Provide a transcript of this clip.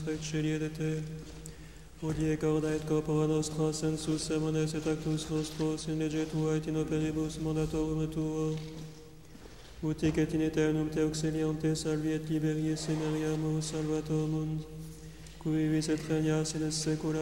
et scegliere te. Hodie cauda et corpora nostra sensus sermones et actus nostros in lege tua et in operibus mandatorum tuo. Utic et in aeternum te auxiliante salvi et liberi semeriamus salvator mundi, qui vivis et regnas in secula